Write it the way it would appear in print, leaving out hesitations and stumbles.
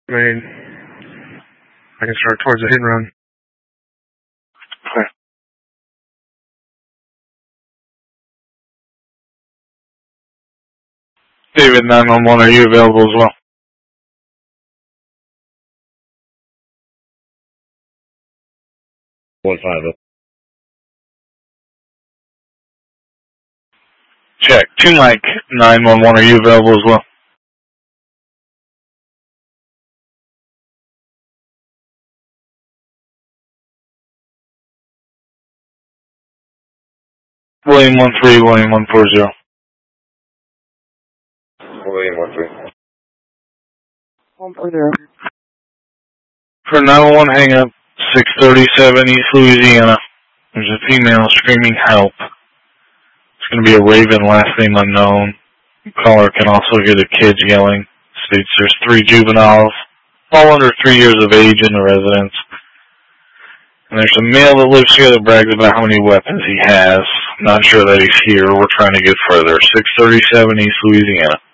I mean, I can start towards the hit and run. Okay. David, 911, are you available as well? Check. 2 Mike, 911, are you available as well? William 13, William 140. William 13. 140. For 911, hang up, 637 East Louisiana. There's a female screaming help. It's going to be a Raven, last name unknown. Caller can also hear the kids yelling. States there's 3 juveniles, all under 3 years of age in the residence. And there's a male that lives here that brags about how many weapons he has. Not sure that he's here. We're trying to get further. 637 East Louisiana.